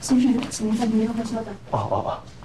先生，请您在门边稍等。 哦哦哦。